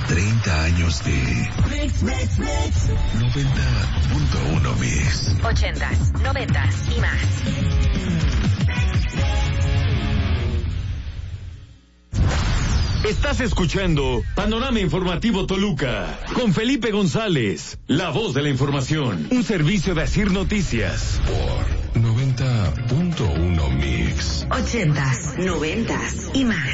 30 años de 90.1 Mix. 80s, 90s y más. Estás escuchando Panorama Informativo Toluca con Felipe González, la voz de la información. Un servicio de Asir Noticias. Por 90.1 Mix. 80s, 90s y más.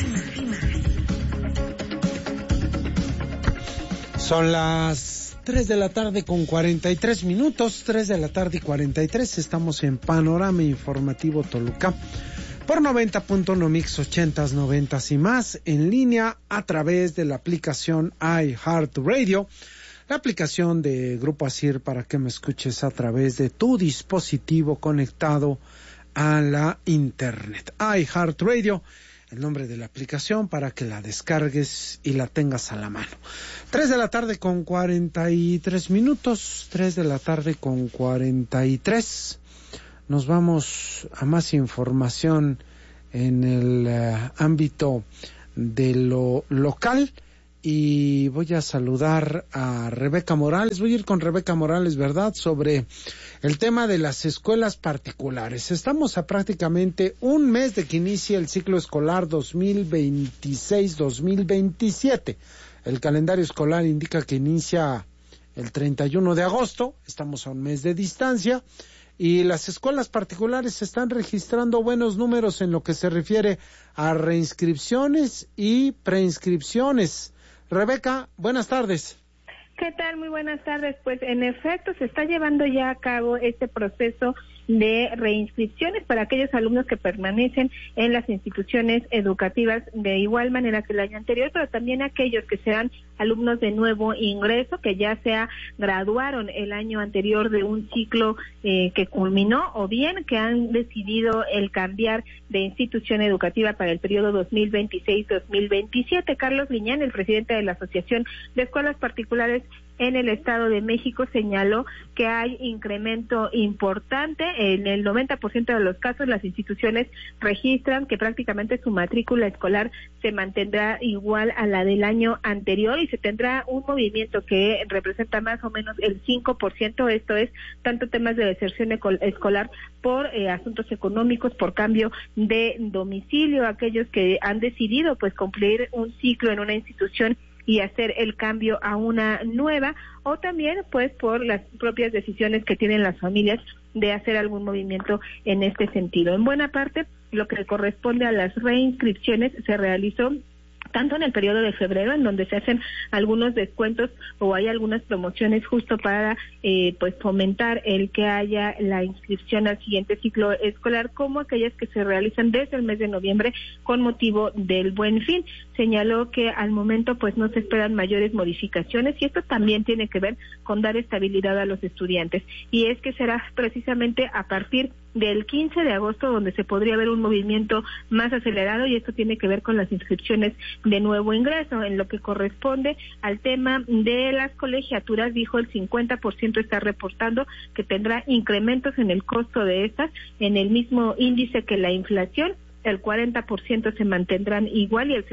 Son las 3 de la tarde con 43 minutos, 3 de la tarde y 43, estamos en Panorama Informativo Toluca, por 90.1 Mix, 80s, 90s y más, en línea a través de la aplicación iHeartRadio, la aplicación de Grupo Asir para que me escuches a través de tu dispositivo conectado a la internet. iHeartRadio, el nombre de la aplicación para que la descargues y la tengas a la mano. 3 de la tarde con 43 minutos, 3 de la tarde con 43. Nos vamos a más información en el ámbito de lo local y voy a saludar a Rebeca Morales. Voy a ir con Rebeca Morales, ¿verdad?, sobre el tema de las escuelas particulares. Estamos a prácticamente un mes de que inicie el ciclo escolar 2026-2027. El calendario escolar indica que inicia el 31 de agosto. Estamos a un mes de distancia. Y las escuelas particulares están registrando buenos números en lo que se refiere a reinscripciones y preinscripciones. Rebeca, buenas tardes. ¿Qué tal? Muy buenas tardes. Pues en efecto se está llevando ya a cabo este proceso de reinscripciones para aquellos alumnos que permanecen en las instituciones educativas de igual manera que el año anterior, pero también aquellos que sean alumnos de nuevo ingreso, que ya sea graduaron el año anterior de un ciclo que culminó, o bien que han decidido el cambiar de institución educativa para el periodo 2026-2027. Carlos Liñán, el presidente de la Asociación de Escuelas Particulares en el Estado de México, señaló que hay incremento importante. En el 90% de los casos las instituciones registran que prácticamente su matrícula escolar se mantendrá igual a la del año anterior y se tendrá un movimiento que representa más o menos el 5%, esto es, tanto temas de deserción escolar por asuntos económicos, por cambio de domicilio, aquellos que han decidido pues cumplir un ciclo en una institución y hacer el cambio a una nueva, o también pues por las propias decisiones que tienen las familias de hacer algún movimiento en este sentido. En buena parte, lo que corresponde a las reinscripciones se realizó tanto en el periodo de febrero, en donde se hacen algunos descuentos o hay algunas promociones justo para pues fomentar el que haya la inscripción al siguiente ciclo escolar, como aquellas que se realizan desde el mes de noviembre con motivo del Buen Fin. Señaló que al momento pues no se esperan mayores modificaciones y esto también tiene que ver con dar estabilidad a los estudiantes, y es que será precisamente a partir del 15 de agosto donde se podría ver un movimiento más acelerado, y esto tiene que ver con las inscripciones de nuevo ingreso. En lo que corresponde al tema de las colegiaturas, dijo el 50% está reportando que tendrá incrementos en el costo de estas en el mismo índice que la inflación. El 40% se mantendrán igual y el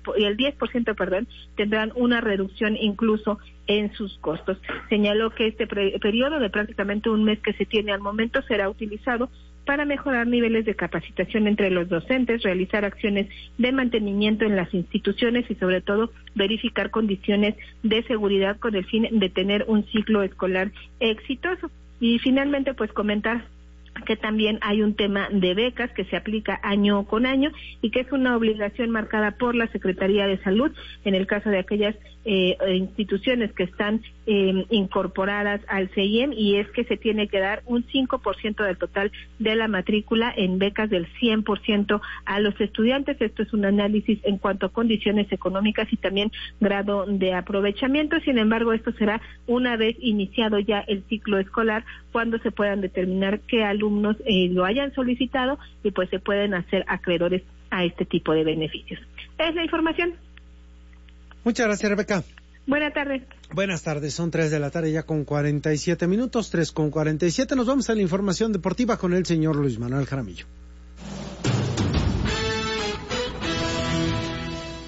10%, tendrán una reducción incluso en sus costos. Señaló que este periodo de prácticamente un mes que se tiene al momento será utilizado para mejorar niveles de capacitación entre los docentes, realizar acciones de mantenimiento en las instituciones y sobre todo verificar condiciones de seguridad con el fin de tener un ciclo escolar exitoso. Y finalmente pues comentar que también hay un tema de becas que se aplica año con año y que es una obligación marcada por la Secretaría de Salud en el caso de aquellas instituciones que están incorporadas al CIEM, y es que se tiene que dar un 5% del total de la matrícula en becas del 100% a los estudiantes. Esto es un análisis en cuanto a condiciones económicas y también grado de aprovechamiento. Sin embargo, esto será una vez iniciado ya el ciclo escolar, cuando se puedan determinar qué alumnos lo hayan solicitado y pues se pueden hacer acreedores a este tipo de beneficios. Es la información. Muchas gracias, Rebeca. Buenas tardes. Buenas tardes, son 3 de la tarde ya con 47 minutos, 3 con 47. Nos vamos a la información deportiva con el señor Luis Manuel Jaramillo.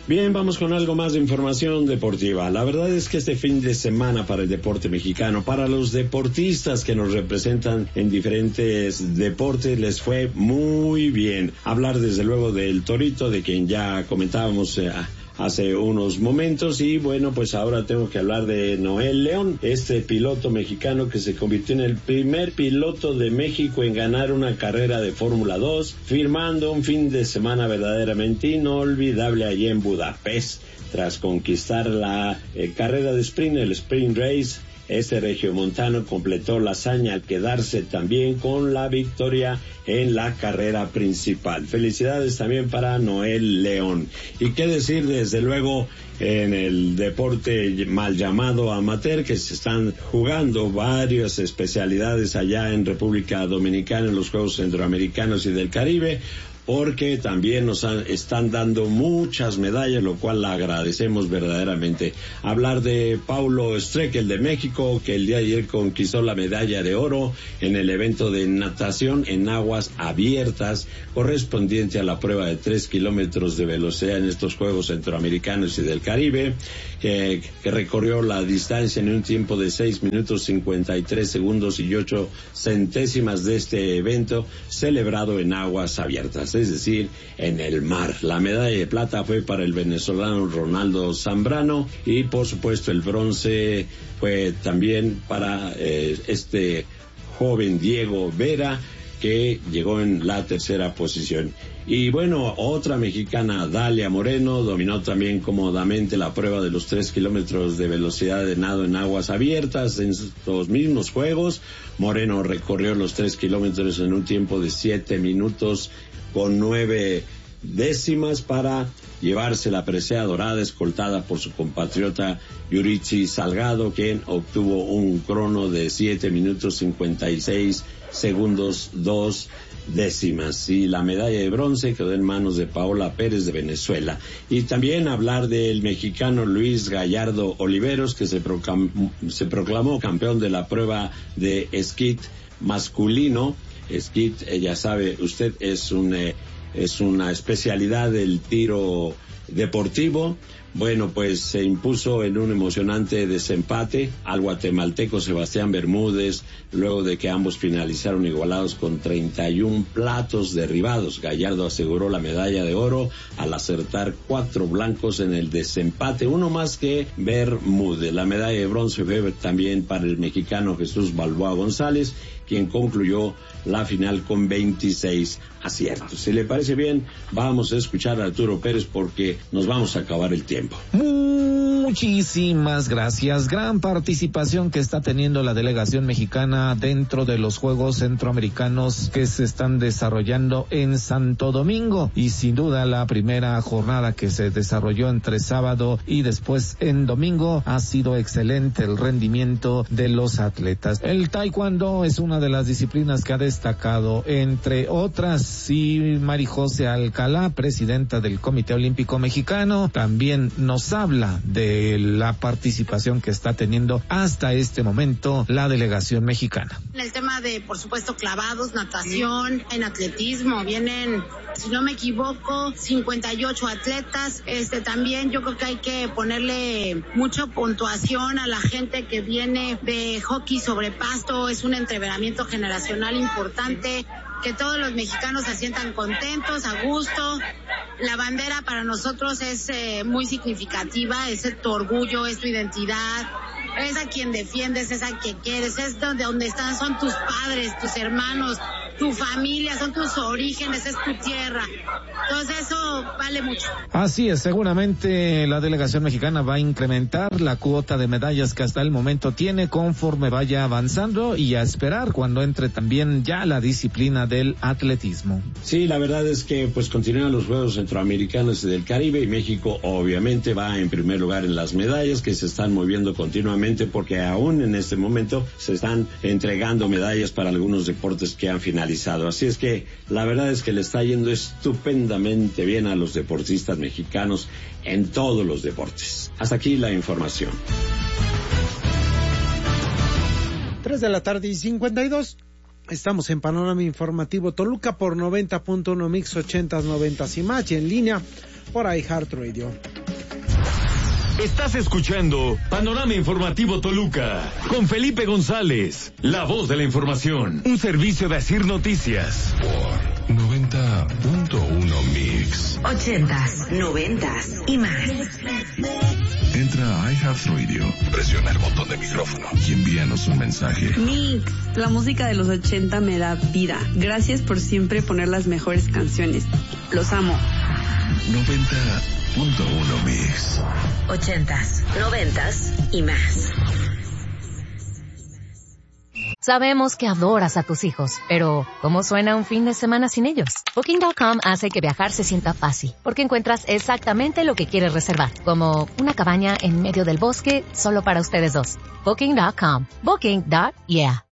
Bien, vamos con algo más de información deportiva. La verdad es que este fin de semana para el deporte mexicano, para los deportistas que nos representan en diferentes deportes, les fue muy bien. Hablar desde luego del Torito, de quien ya comentábamos hace unos momentos, y bueno, pues ahora tengo que hablar de Noel León, este piloto mexicano que se convirtió en el primer piloto de México en ganar una carrera de Fórmula 2, firmando un fin de semana verdaderamente inolvidable allí en Budapest, tras conquistar la carrera de sprint, el Sprint Race. Este regiomontano completó la hazaña al quedarse también con la victoria en la carrera principal. Felicidades también para Noel León. Y qué decir, desde luego, en el deporte mal llamado amateur, que se están jugando varias especialidades allá en República Dominicana, en los Juegos Centroamericanos y del Caribe, porque también nos están dando muchas medallas, lo cual la agradecemos verdaderamente. Hablar de Paulo Streckel de México, que el día de ayer conquistó la medalla de oro en el evento de natación en aguas abiertas, correspondiente a la prueba de 3 kilómetros de velocidad en estos Juegos Centroamericanos y del Caribe, que recorrió la distancia en un tiempo de 6 minutos 53 segundos y 8 centésimas de este evento, celebrado en aguas abiertas, es decir, en el mar. La medalla de plata fue para el venezolano Ronaldo Zambrano, y por supuesto el bronce fue también para este joven Diego Vera, que llegó en la tercera posición. Y bueno, otra mexicana, Dalia Moreno, dominó también cómodamente la prueba de los 3 kilómetros de velocidad de nado en aguas abiertas en los mismos Juegos. Moreno recorrió los 3 kilómetros en un tiempo de 7 minutos con 9 décimas para llevarse la presea dorada, escoltada por su compatriota Yurichi Salgado, quien obtuvo un crono de 7 minutos 56 segundos 2 décimas. Y la medalla de bronce quedó en manos de Paola Pérez de Venezuela. Y también hablar del mexicano Luis Gallardo Oliveros, que se proclamó campeón de la prueba de esquí masculino. Esquí, ya sabe usted, es una especialidad del tiro deportivo. Bueno, pues se impuso en un emocionante desempate al guatemalteco Sebastián Bermúdez, luego de que ambos finalizaron igualados con 31 platos derribados. Gallardo aseguró la medalla de oro al acertar 4 blancos en el desempate, uno más que Bermúdez. La medalla de bronce fue también para el mexicano Jesús Balboa González, quien concluyó la final con 26 aciertos. Si le parece bien, vamos a escuchar a Arturo Pérez porque nos vamos a acabar el tiempo. Muchísimas gracias. Gran participación que está teniendo la delegación mexicana dentro de los Juegos Centroamericanos que se están desarrollando en Santo Domingo, y sin duda la primera jornada que se desarrolló entre sábado y después en domingo ha sido excelente el rendimiento de los atletas. El taekwondo es una de las disciplinas que ha destacado, entre otras, y Marijose Alcalá, presidenta del Comité Olímpico Mexicano, también nos habla de la participación que está teniendo hasta este momento la delegación mexicana. En el tema de, por supuesto, clavados, natación, en atletismo, vienen, si no me equivoco, 58 atletas. También yo creo que hay que ponerle mucha puntuación a la gente que viene de hockey sobre pasto. Es un entreveramiento generacional importante, que todos los mexicanos se sientan contentos, a gusto. La bandera para nosotros es muy significativa, es tu orgullo, es tu identidad, es a quien defiendes, es a quien quieres, es donde están, son tus padres, tus hermanos, tu familia, son tus orígenes, es tu tierra. Entonces eso vale mucho. Así es, seguramente la delegación mexicana va a incrementar la cuota de medallas que hasta el momento tiene conforme vaya avanzando, y a esperar cuando entre también ya la disciplina del atletismo. Sí, la verdad es que pues continúan los Juegos Centroamericanos y del Caribe, y México obviamente va en primer lugar en las medallas, que se están moviendo continuamente, porque aún en este momento se están entregando medallas para algunos deportes que han finalizado. Así es que la verdad es que le está yendo estupendamente bien a los deportistas mexicanos en todos los deportes. Hasta aquí la información. 3 de la tarde y 52. Estamos en Panorama Informativo Toluca por 90.1 Mix 80s, 90s y más, y en línea por iHeartRadio. Estás escuchando Panorama Informativo Toluca con Felipe González, la voz de la información, un servicio de Asir Noticias. Por 90.1 Mix. 80s, 90s y más. Entra a iHeartRadio, presiona el botón de micrófono y envíanos un mensaje. Mix, la música de los 80 me da vida. Gracias por siempre poner las mejores canciones. Los amo. 90.1 Mix. 80s, 90s y más. Sabemos que adoras a tus hijos, pero ¿cómo suena un fin de semana sin ellos? Booking.com hace que viajar se sienta fácil, porque encuentras exactamente lo que quieres reservar, como una cabaña en medio del bosque solo para ustedes dos. Booking.com. Booking.yeah.